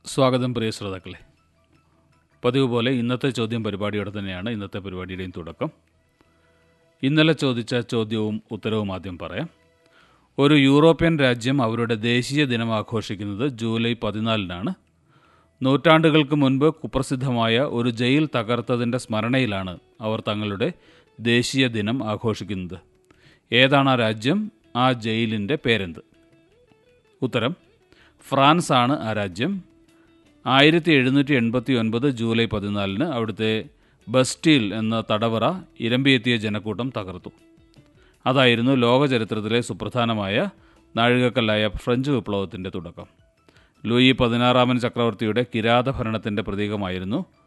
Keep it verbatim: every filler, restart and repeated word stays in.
സ്വാഗതം പ്രിയ ശ്രോതാക്കളെ. പതിവ് പോലെ ഇന്നത്തെ ചോദ്യം പരിപാടിയോടെ തന്നെയാണ് ഇന്നത്തെ പരിപാടിയുടെയും തുടക്കം. ഇന്നലെ ചോദിച്ച ചോദ്യവും ഉത്തരവും ആദ്യം പറയാം. ഒരു യൂറോപ്യൻ രാജ്യം അവരുടെ ദേശീയ ദിനം ആഘോഷിക്കുന്നത് ജൂലൈ പതിനാലിനാണ്. നൂറ്റാണ്ടുകൾക്ക് മുൻപ് കുപ്രസിദ്ധമായ ഒരു ജയിൽ തകർത്തതിൻ്റെ സ്മരണയിലാണ് അവർ തങ്ങളുടെ ദേശീയ ദിനം ആഘോഷിക്കുന്നത്. ഏതാണ് ആ രാജ്യം? ആ ജയിലിൻ്റെ പേരെന്ത്? ഉത്തരം ഫ്രാൻസ് ആണ് ആ രാജ്യം. ആയിരത്തി എഴുന്നൂറ്റി എൺപത്തി ഒൻപത് ജൂലൈ പതിനാലിന് അവിടുത്തെ ബസ്റ്റീൽ എന്ന തടവറ ഇരമ്പിയെത്തിയ ജനക്കൂട്ടം തകർത്തു. അതായിരുന്നു ലോക ചരിത്രത്തിലെ സുപ്രധാനമായ നാഴികക്കല്ലായ ഫ്രഞ്ച് വിപ്ലവത്തിൻ്റെ തുടക്കം. ലൂയി പതിനാറാമൻ ചക്രവർത്തിയുടെ കിരാത ഭരണത്തിൻ്റെ പ്രതീകമായിരുന്നു